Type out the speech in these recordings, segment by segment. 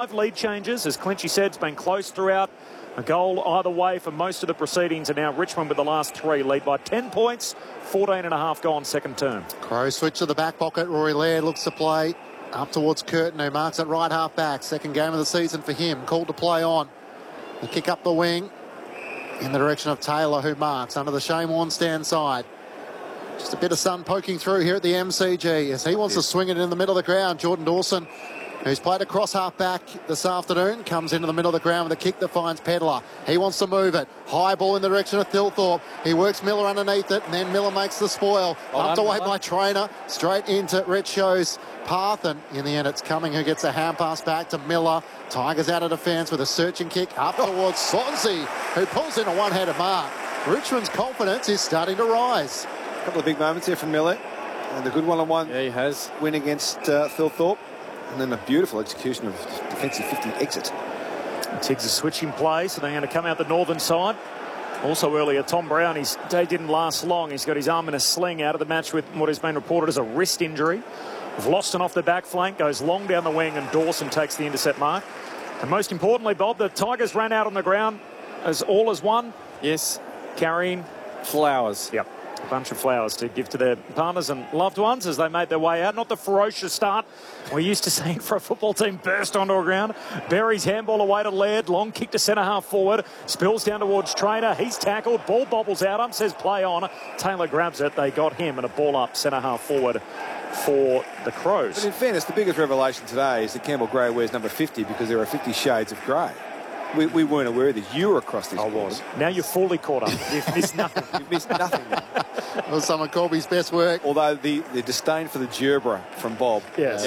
5 lead changes. As Clinchy said, it's been close throughout. A goal either way for most of the proceedings, and now Richmond with the last 3 lead by 10 points, 14.5 gone second term. Crows switch to the back pocket. Rory Laird looks to play up towards Curtin, who marks at right half back. Second game of the season for him. Called to play on. The kick up the wing in the direction of Taylor, who marks under the Shane Warne stand side. Just a bit of sun poking through here at the MCG as he wants to swing it in the middle of the ground. Jordan Dawson, who's played across half-back this afternoon, comes into the middle of the ground with a kick that finds Pedler. He wants to move it. High ball in the direction of Thilthorpe. He works Miller underneath it, and then Miller makes the spoil. Pumped away by Trainer, straight into Rhett Show's path, and in the end it's Cumming who gets a hand pass back to Miller. Tigers out of defence with a searching kick up towards Swansea, who pulls in a one-handed mark. Richmond's confidence is starting to rise. A couple of big moments here from Miller, and a good one-on-one win against Thilthorpe. And then a beautiful execution of defensive 50 exit. Tiggs is switching play, so they're going to come out the northern side. Also earlier, Tom Brown, his day didn't last long. He's got his arm in a sling out of the match with what has been reported as a wrist injury. Vlosten off the back flank, goes long down the wing, and Dawson takes the intercept mark. And most importantly, Bob, the Tigers ran out on the ground as all as one. Yes. Carrying flowers. Yep. A bunch of flowers to give to their partners and loved ones as they made their way out. Not the ferocious start we're used to seeing for a football team burst onto a ground. Berry's handball away to Laird. Long kick to centre half forward. Spills down towards Trainer. He's tackled. Ball bobbles out. Says play on. Taylor grabs it. They got him, and a ball up centre half forward for the Crows. But in fairness, the biggest revelation today is that Campbell Gray wears number 50 because there are 50 shades of grey. We weren't aware that you were across this board. Now you're fully caught up. You've missed nothing. You've missed nothing. It was some of Corby's best work. Although the disdain for the Gerbera from Bob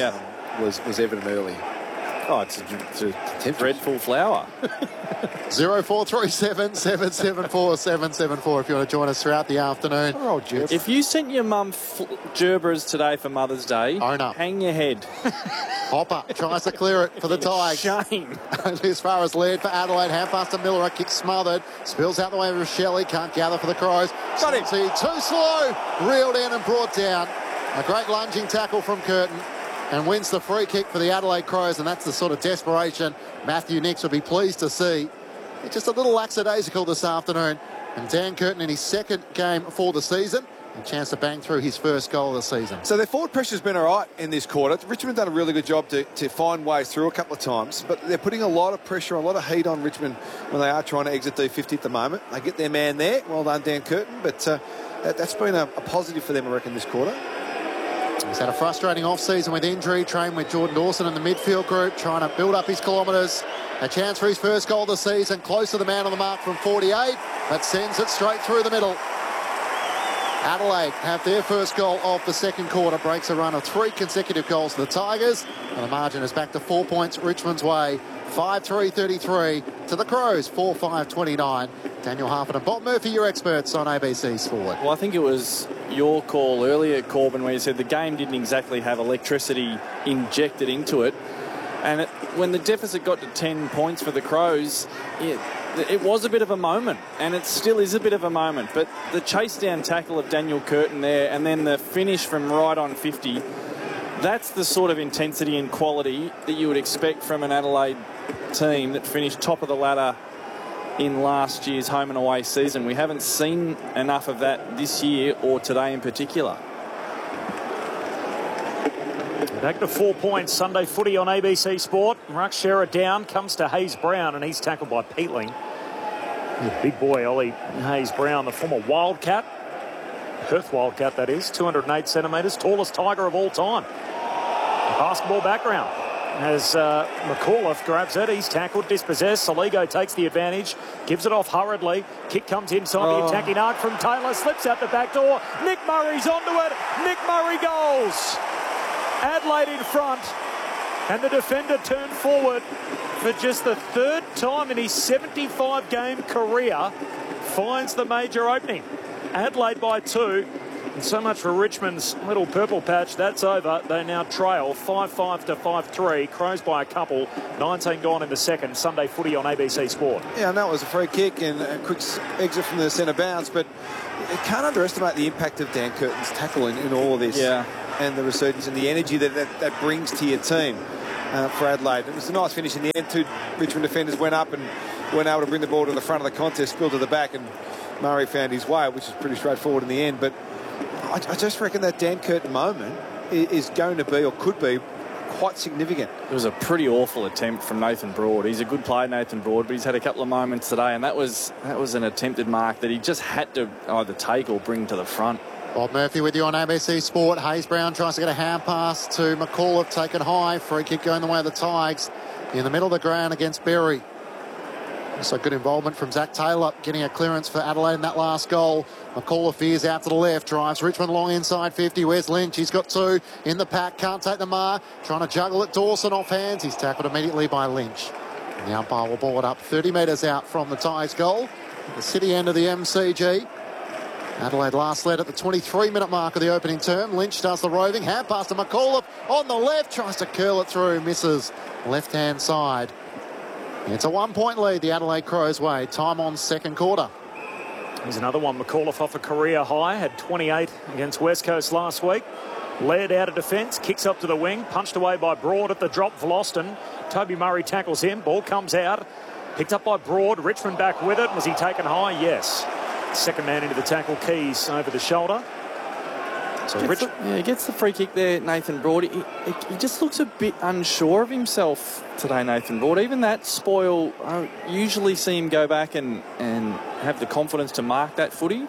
was evident early. Oh, it's a dreadful flower. 0437 774 774 if you want to join us throughout the afternoon. If you sent your mum Gerberas today for Mother's Day, hang your head. Hopper tries to clear it for the Tigers. Shame. Only as far as Laird for Adelaide. Hand pass to Miller. A kick smothered. Spills out the way of Shelley. Can't gather for the Crows. Got him. See, too slow. Reeled in and brought down. A great lunging tackle from Curtin. And wins the free kick for the Adelaide Crows. And that's the sort of desperation Matthew Nicks will be pleased to see. It's just a little lackadaisical this afternoon. And Dan Curtin in his second game for the season. A chance to bang through his first goal of the season. So their forward pressure's been all right in this quarter. Richmond done a really good job to find ways through a couple of times, but they're putting a lot of pressure, a lot of heat on Richmond when they are trying to exit D50 at the moment. They get their man there. Well done, Dan Curtin, but that's been a positive for them, I reckon, this quarter. He's had a frustrating off-season with injury, trained with Jordan Dawson in the midfield group, trying to build up his kilometres. A chance for his first goal of the season, close to the man on the mark from 48, but sends it straight through the middle. Adelaide have their first goal of the second quarter, breaks a run of 3 consecutive goals for the Tigers, and the margin is back to 4 points Richmond's way. 5-3-33 to the Crows, 4-5-29. Daniel Harford and Bob Murphy, your experts on ABC Sport. Well, I think it was your call earlier, Corbin, where you said the game didn't exactly have electricity injected into it. And when the deficit got to 10 points for the Crows, it was a bit of a moment, and it still is a bit of a moment. But the chase-down tackle of Daniel Curtin there, and then the finish from right on 50, that's the sort of intensity and quality that you would expect from an Adelaide team that finished top of the ladder in last year's home and away season. We haven't seen enough of that this year or today in particular. Back to 4 points. Sunday footy on ABC Sport. Ruxshera down, comes to Hayes Brown, and he's tackled by Peatling. Big boy, Ollie Hayes Brown, the former Wildcat. Perth Wildcat, that is. 208 centimetres, tallest Tiger of all time. Basketball background. As McAuliffe grabs it, he's tackled, dispossessed. Saligo takes the advantage, gives it off hurriedly. Kick comes inside the attacking arc from Taylor, slips out the back door. Nick Murray's onto it. Nick Murray goals. Adelaide in front, and the defender turned forward for just the 3rd time in his 75-game career, finds the major opening. Adelaide by 2, and so much for Richmond's little purple patch. That's over. They now trail 5-5 to 5-3. Crows by a couple. 19 gone in the second. Sunday footy on ABC Sport. Yeah, I know it was a free kick and a quick exit from the centre bounce, but you can't underestimate the impact of Dan Curtin's tackle in all of this. Yeah. And the resurgence and the energy that brings to your team. for Adelaide. It was a nice finish in the end. Two Richmond defenders went up and weren't able to bring the ball to the front of the contest, spilled to the back, and Murray found his way, which is pretty straightforward in the end. But I just reckon that Dan Curtin moment is going to be, or could be, quite significant. It was a pretty awful attempt from Nathan Broad. He's a good player, Nathan Broad, but he's had a couple of moments today, and that was an attempted mark that he just had to either take or bring to the front. Bob Murphy with you on ABC Sport. Hayes Brown tries to get a hand pass to McAuliffe, taken high. Free kick going the way of the Tigers in the middle of the ground against Berry. Also good involvement from Zach Taylor, getting a clearance for Adelaide in that last goal. McAuliffe veers out to the left, drives Richmond long inside 50. Where's Lynch? He's got two in the pack, can't take the mark. Trying to juggle it, Dawson off hands. He's tackled immediately by Lynch. And the umpire will ball it up 30 metres out from the Tigers goal. At the city end of the MCG. Adelaide last led at the 23-minute mark of the opening term. Lynch does the roving, hand pass to McAuliffe on the left, tries to curl it through, misses left-hand side. It's a 1 point lead, the Adelaide Crows way. Time on second quarter. Here's another one. McAuliffe off a career high, had 28 against West Coast last week. Led out of defence, kicks up to the wing, punched away by Broad at the drop for Loston. Toby Murray tackles him, ball comes out, picked up by Broad. Richmond back with it. Was he taken high? Yes. Second man into the tackle, Keys over the shoulder. So he gets the free kick there, Nathan Broad. He just looks a bit unsure of himself today, Nathan Broad. Even that spoil, I usually see him go back and have the confidence to mark that footy.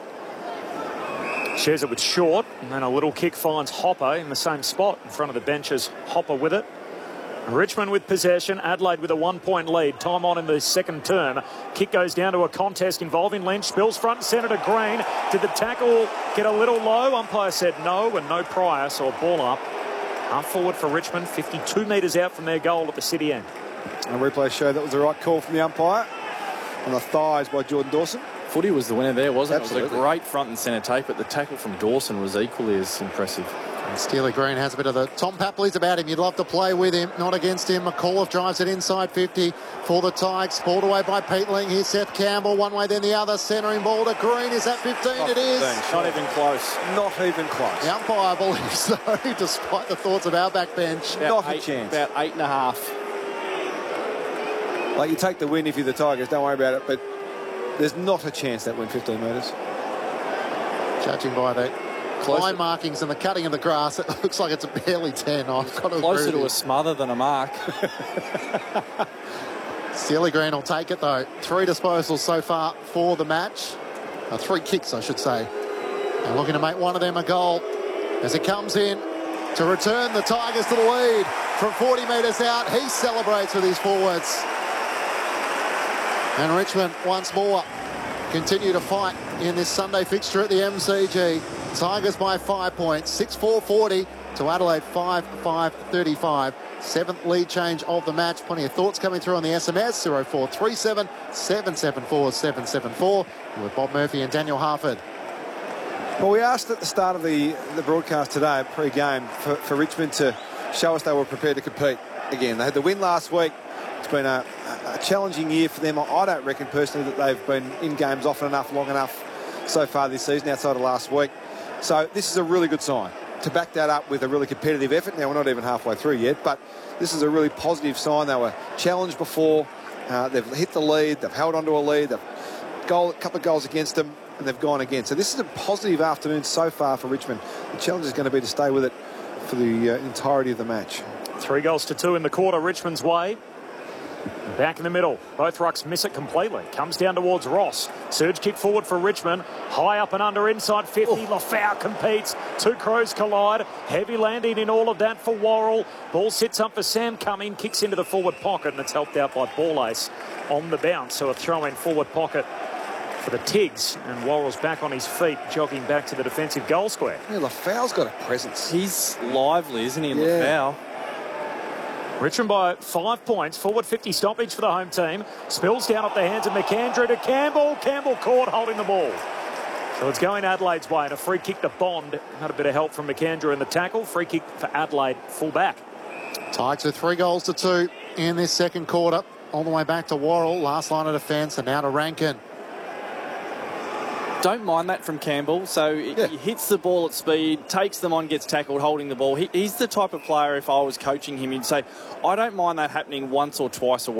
Shares it with Short, and then a little kick finds Hopper in the same spot in front of the benches. Hopper with it. Richmond with possession, Adelaide with a 1 point lead. Time on in the second term. Kick goes down to a contest involving Lynch. Spills front and centre to Green. Did the tackle get a little low? Umpire said no, and no prior, so a ball up. Half forward for Richmond, 52 metres out from their goal at the city end. And replay showed that was the right call from the umpire. On the thighs by Jordan Dawson. Footy was the winner there, wasn't Absolutely. it? It was a great front and centre take, but the tackle from Dawson was equally as impressive. And Steely Green has a bit of the Tom Papley's about him. You'd love to play with him, not against him. McAuliffe drives it inside 50 for the Tigers. Balled away by Peatling. Here's Seth Campbell, one way then the other. Centering ball to Green. Is that 15? It is. Not even close. Not even close. The umpire believes so, despite the thoughts of our backbench. Not a chance. About 8.5. Like, you take the win if you're the Tigers, don't worry about it, but there's not a chance that win 15 metres. Judging by the line markings and the cutting of the grass, it looks like it's barely 10. I've got to Closer to a smother than a mark. Steely Green will take it, though. 3 disposals so far for the match. 3 kicks, I should say. And looking to make one of them a goal as it comes in to return the Tigers to the lead from 40 metres out. He celebrates with his forwards. And Richmond once more continue to fight in this Sunday fixture at the MCG. Tigers by 5 points, 6-4-40 to Adelaide 5-5-35. 7th lead change of the match. Plenty of thoughts coming through on the SMS 0437 774 774 with Bob Murphy and Daniel Harford. Well, we asked at the start of the broadcast today, pre-game, for Richmond to show us they were prepared to compete again. They had the win last week. It's been a challenging year for them. I don't reckon personally that they've been in games often enough, long enough so far this season outside of last week. So this is a really good sign. To back that up with a really competitive effort. Now, we're not even halfway through yet, but this is a really positive sign. They were challenged before. They've hit the lead. They've held onto a lead. They've a couple of goals against them, and they've gone again. So this is a positive afternoon so far for Richmond. The challenge is going to be to stay with it for the entirety of the match. 3-2 in the quarter, Richmond's way. Back in the middle. Both rucks miss it completely. Comes down towards Ross. Surge kick forward for Richmond. High up and under inside 50. Lafau competes. 2 Crows collide. Heavy landing in all of that for Worrell. Ball sits up for Sam Cumming. Kicks into the forward pocket, and it's helped out by Ball Ace on the bounce. So a throw in forward pocket for the Tigs. And Worrell's back on his feet, jogging back to the defensive goal square. Yeah, Lafau's got a presence. He's lively, isn't he, Lafau? Richmond by 5 points. Forward 50 stoppage for the home team. Spills down off the hands of McAndrew to Campbell. Campbell caught holding the ball. So it's going Adelaide's way, and a free kick to Bond. Had a bit of help from McAndrew in the tackle. Free kick for Adelaide, full back. Tigers with 3-2 in this second quarter. All the way back to Worrell. Last line of defence, and now to Rankin. don't mind that from Campbell. So he hits the ball at speed, takes them on, gets tackled, holding the ball. He's the type of player, if I was coaching him, you'd say, I don't mind that happening once or twice a week.